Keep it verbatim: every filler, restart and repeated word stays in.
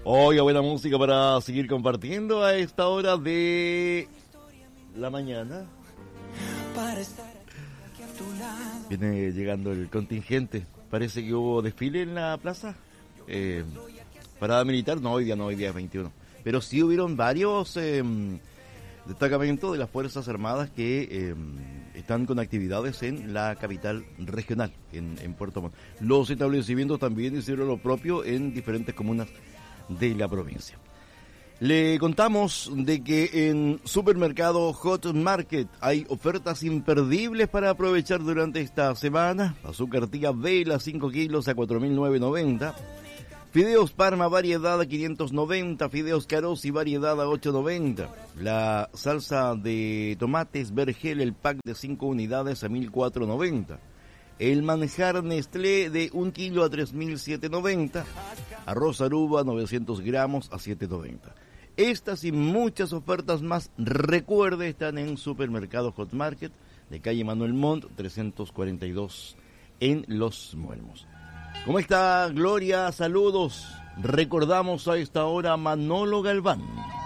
Oiga, buena música para seguir compartiendo a esta hora de la mañana. Viene llegando el contingente. Parece que hubo desfile en la plaza. Eh, parada militar, no, hoy día no, hoy día es veintiuno. Pero sí hubieron varios eh, destacamentos de las Fuerzas Armadas que eh, están con actividades en la capital regional, en, en Puerto Montt. Los establecimientos también hicieron lo propio en diferentes comunas de la provincia. Le contamos de que en Supermercado Hot Market hay ofertas imperdibles para aprovechar durante esta semana. Azúcar tía Vela cinco kilos a cuatro mil novecientos noventa. Fideos Parma variedad a quinientos noventa, fideos Carosi variedad a ocho noventa. La salsa de tomates Vergel, el pack de cinco unidades a mil cuatrocientos noventa. El manjar Nestlé de un kilo a tres mil setecientos noventa. Arroz Aruba novecientos gramos a siete noventa. Estas y muchas ofertas más, recuerde, están en Supermercado Hot Market de calle Manuel Montt trescientos cuarenta y dos en Los Muelmos. ¿Cómo está, Gloria? Saludos. Recordamos a esta hora a Manolo Galván.